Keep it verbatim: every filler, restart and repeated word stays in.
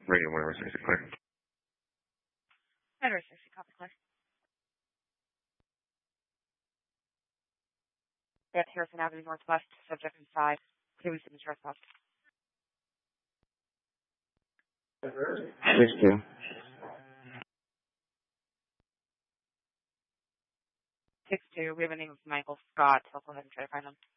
Radio one oh six, clear. Edward sixty, copy, clear. At Harrison Avenue Northwest, subject inside. Clearly signature response. six two. six two, we have a name of Michael Scott, so I'll go ahead and try to find them.